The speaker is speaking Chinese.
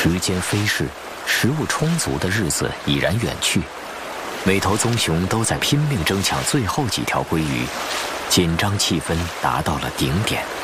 时间飞逝，食物充足的日子已然远去，每头棕熊都在拼命争抢最后几条鲑鱼，紧张气氛达到了顶点。